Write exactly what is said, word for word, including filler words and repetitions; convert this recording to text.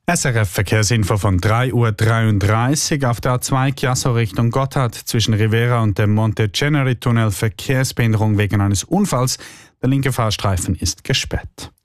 S R F-Verkehrsinfo von drei Uhr dreiunddreißig auf der A zwei Chiasso Richtung Gotthard zwischen Rivera und dem Monte-Ceneri-Tunnel Verkehrsbehinderung wegen eines Unfalls. Der linke Fahrstreifen ist gesperrt.